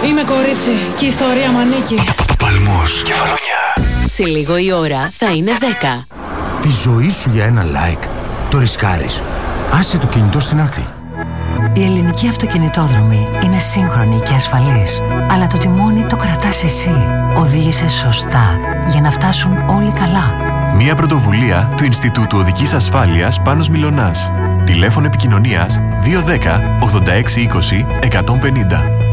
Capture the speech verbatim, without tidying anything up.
Είμαι κορίτσι και η ιστορία μ' ανήκει. Παλμός, κεφαλονιά. Σε λίγο η ώρα θα είναι δέκα. Τη ζωή σου για ένα like το ρισκάρεις. Άσε το κινητό στην άκρη. Η ελληνική αυτοκινητόδρομη είναι σύγχρονη και ασφαλής. Αλλά το τιμόνι το κρατάς εσύ. Οδήγησε σωστά για να φτάσουν όλοι καλά. Μια πρωτοβουλία του Ινστιτούτου Οδικής Ασφάλειας Πάνος Μιλωνάς. Τηλέφωνο επικοινωνίας δύο ένα μηδέν ογδόντα έξι είκοσι εκατόν πενήντα.